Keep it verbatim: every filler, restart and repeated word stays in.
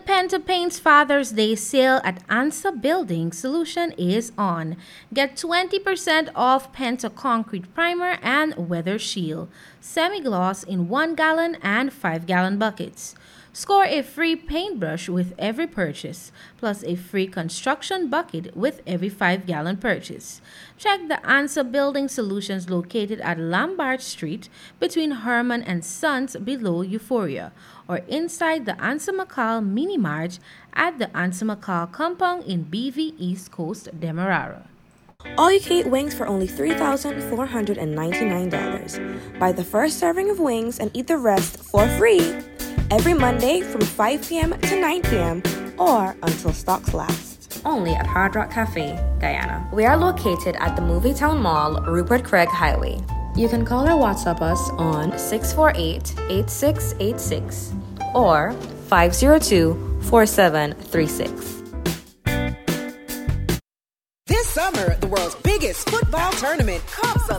Penta Paint's Father's Day sale at ANSA Building Solution is on. Get twenty percent off Penta Concrete Primer and Weather Shield, semi-gloss in one gallon and five gallon buckets. Score a free paintbrush with every purchase, plus a free construction bucket with every five gallon purchase. Check the ANSA Building Solutions located at Lombard Street between Herman and Sons below Euphoria, or inside the ANSA McCall Mini Mart at the ANSA McCall compound in B V East Coast, Demerara. All you can eat wings for only three thousand four hundred ninety-nine dollars. Buy the first serving of wings and eat the rest for free every Monday from five p.m. to nine p.m. or until stocks last. Only at Hard Rock Cafe, Guyana. We are located at the Movietown Mall, Rupert Craig Highway. You can call or WhatsApp us on six four eight, eight six eight six or five zero two, four seven three six. This summer, the world's biggest football tournament, Cops